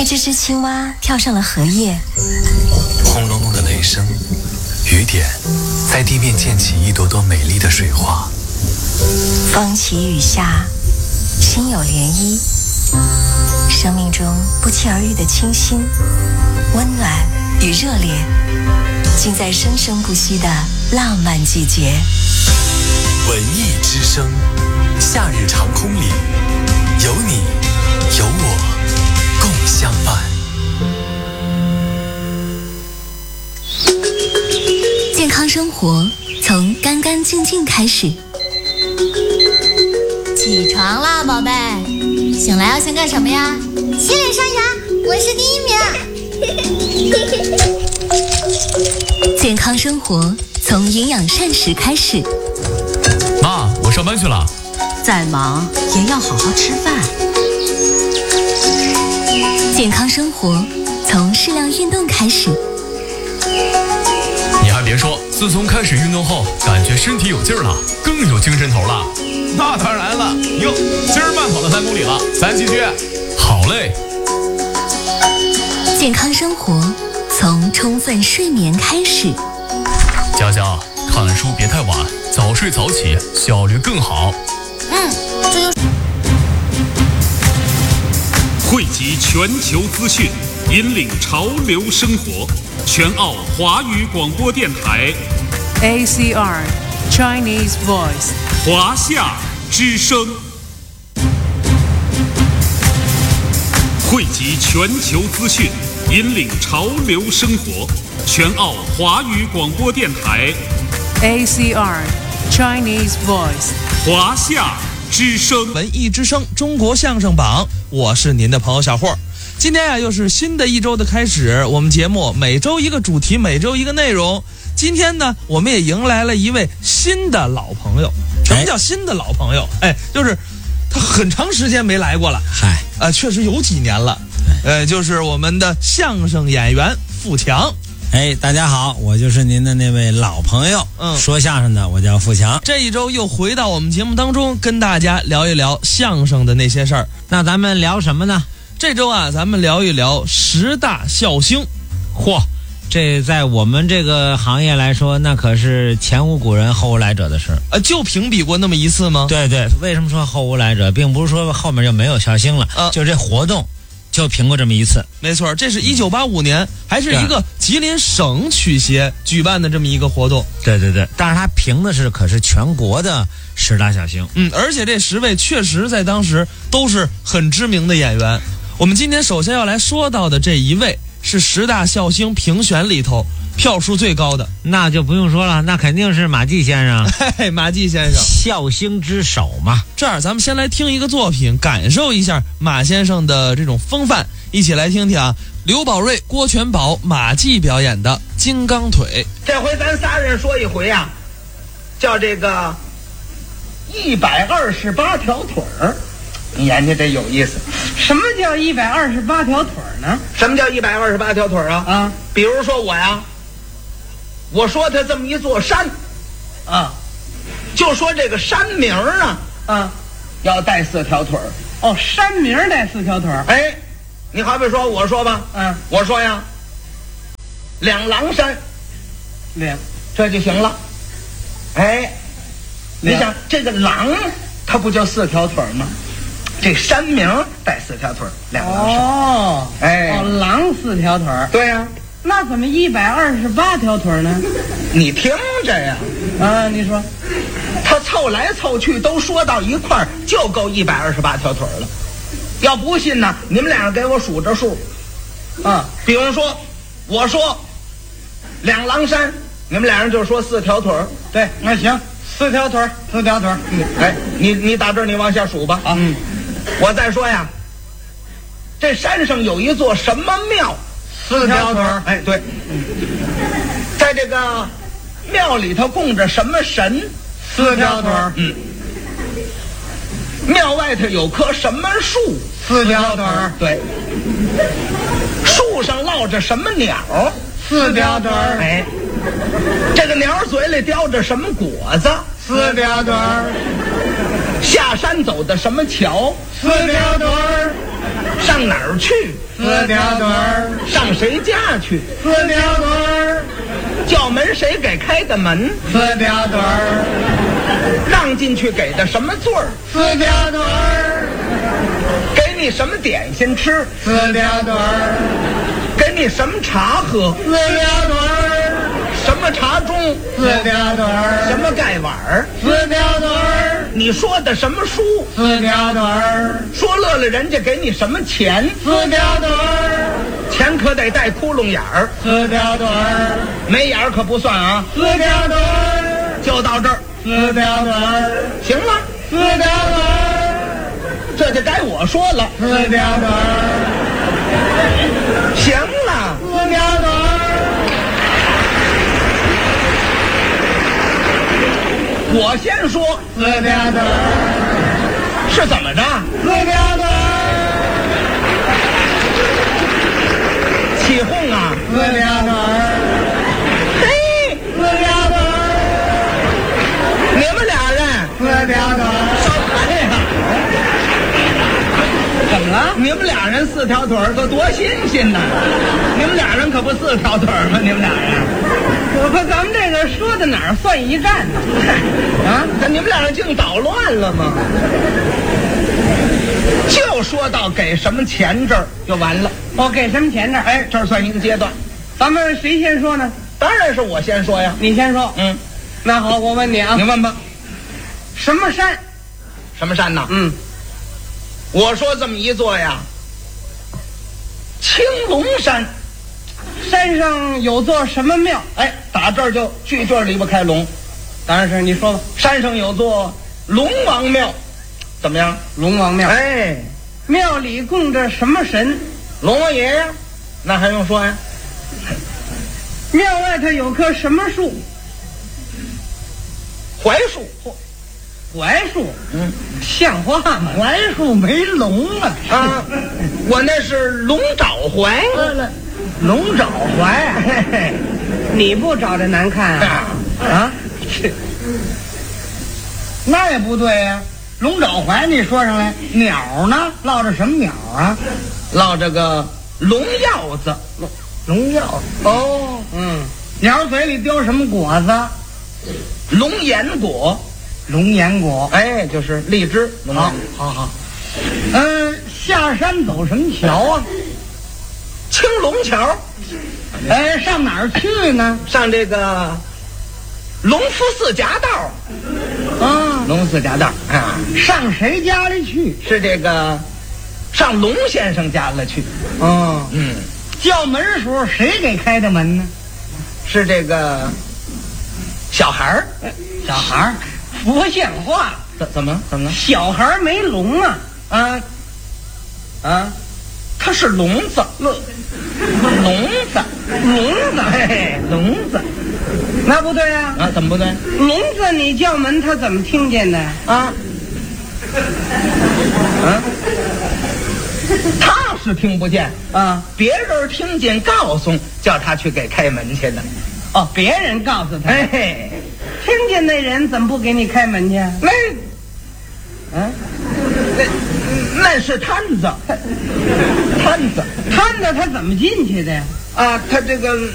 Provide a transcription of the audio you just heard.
一只只青蛙跳上了荷叶， 轰隆隆的雷声，雨点在地面溅起一朵朵美丽的水花。 风起雨下，心有涟漪。生命中不期而遇的清新、温暖与热烈，尽在生生不息的浪漫季节。 文艺之声，夏日长空里，有你有我共相伴。 健康生活从干干净净开始。 起床啦，宝贝！醒来要先干什么呀？ 洗脸刷牙，我是第1 名。健康生活从营养膳食开始。 妈，我上班去了。 再忙也要好好吃饭。 健康生活从适量运动开始。 你还别说，自从开始运动后，感觉身体有劲儿了，更有精神头了。 那当然了，哟，今儿慢跑了3公里了，咱继续。 好嘞。 健康生活从充分睡眠开始。 佳佳，看书别太晚，早睡早起，效率更好。 这就是汇集全球资讯，引领潮流生活。全澳华语广播电台 ACR Chinese Voice 华夏之声，汇集全球资讯，引领潮流生活。全澳华语广播电台 ACR Chinese Voice 华夏之声， 文艺之声中国相声榜，我是您的朋友小霍。今天又是新的一周的开始，我们节目每周一个主题，每周一个内容。今天呢，我们也迎来了一位新的老朋友。什么叫新的老朋友？就是他很长时间没来过了。确实有几年了。就是我们的相声演员富强。 大家好，我就是您的那位老朋友，说相声的，我叫富强。 这一周又回到我们节目当中，跟大家聊一聊相声的那些事儿。 那咱们聊什么呢？ 这周啊，咱们聊一聊10大笑星。 嚯，这在我们这个行业来说，那可是前无古人后无来者的事。 就评比过那么一次吗？ 对对，为什么说后无来者，并不是说后面就没有笑星了，就这活动就评过这么一次。 没错，这是1985年，还是一个吉林省曲协举办的这么一个活动。 对对对，但是他评的可是全国的10大笑星。 而且这10位确实在当时都是很知名的演员。我们今天首先要来说到的这一位是10大笑星评选里头票数最高的， 那就不用说了，那肯定是马季先生。 马季先生， 笑星之首嘛。 这样咱们先来听一个作品，感受一下马先生的这种风范，一起来听听啊，刘宝瑞、郭全宝、马季表演的《金刚腿》。 这回咱仨人说一回啊，叫这个128条腿儿。你研究这有意思。 什么叫128条腿呢？ 什么叫128条腿啊？比如说我呀，我说它这么一座山，就说这个山名啊，要带4条腿儿。 山名带4条腿儿。 你好比说我说吧，我说呀，两狼山，这就行了。你想这个狼，它不就4条腿吗？这山名带4条腿，两狼山。 狼4条腿。 对呀。 那怎么128条腿呢？ 你听着呀。 你说， 他凑来凑去都说到一块儿，就够128条腿了。要不信呢，你们俩给我数着数。比如说，我说两狼山，你们俩人就说4条腿。 对，那行，4条腿，4条腿。 你打这儿你往下数吧。我再说呀，这山上有一座什么庙？4条腿。对。在这个庙里头供着什么神？4条腿。庙外头有棵什么树？4条腿。对。树上落着什么鸟 ？4条腿。 这个鸟嘴里叼着什么果子 ？4条腿。 下山走的什么桥？ 4条腿。 上哪儿去？ 4 条腿儿， 上谁家去？ 四条腿儿， 叫门谁给开的门？ 四条腿儿， 让进去给的什么罪儿？ 四条腿儿， 给你什么点心吃？ 四条腿儿， 给你什么茶喝？ 四条腿儿， 什么茶盅？ 四条腿儿， 什么盖碗儿？ 四条腿儿， 你说的什么书？ 四条腿儿， 说乐了人家给你什么钱？ 四条腿儿， 钱可得带窟窿眼儿， 四条腿儿， 没眼儿可不算啊。 四条腿儿， 就到这儿， 四条腿儿， 行了， 四条腿儿， 这就该我说了。 四条腿儿， 行了， 四条腿儿， 我先说， 四条腿儿， 是怎么着？ 四条腿儿， 起哄啊！ 四条腿儿， 嘿， 四条腿儿， 你们俩人四条腿儿， 什么呀？ 怎么了？ 你们俩人四条腿儿，可多新鲜呐！你们俩人可不四条腿儿吗？你们俩人。 我说咱们这个说到哪儿算一站呢？ 啊，你们俩人净捣乱了吗？就说到给什么钱这儿就完了。 我给什么钱这儿？ 哎，这儿算一个阶段。 咱们谁先说呢？ 当然是我先说呀。 你先说。 嗯， 那好，我问你啊， 你问吧。 什么山？ 什么山呐？ 嗯， 我说这么一座呀，青龙山。 山上有座什么庙？ 哎，打这儿就句句离不开龙。 当然是你说吧。 山上有座龙王庙，怎么样？ 龙王庙。 哎， 庙里供着什么神？ 龙王爷呀，那还用说呀？ 庙外头有棵什么树？ 槐树。 槐树。 嗯， 像话吗？槐树没龙啊！ 啊，我那是龙爪槐。 龙爪槐，嘿嘿，你不找着难看啊？啊，那也不对呀、龙爪槐你说上来，鸟呢？落着什么鸟啊？ 落这个龙药子。 龙药哦，嗯，鸟嘴里叼什么果子？ 龙眼果。 龙眼果， 哎，就是荔枝。 好，好好。下山走什么桥啊？ 青龙桥。 哎，上哪儿去呢？ 上这个龙福寺夹道。 啊， 龙寺夹道啊， 上谁家里去？ 是这个上龙先生家了去。 哦， 嗯， 叫门时候谁给开的门呢？ 是这个小孩儿。 小孩儿不像话。 怎么了？ 小孩儿没龙啊？啊， 他是聋子。聋子，嘿，聋子。 那不对呀！ 啊，怎么不对？ 聋子你叫门他怎么听见的？ 啊，他是听不见啊， 别人听见告诉叫他去给开门去的。 哦，别人告诉他。 嘿嘿， 听见那人怎么不给你开门去？ 那是摊子，摊子他怎么进去的呀？ 啊，他这个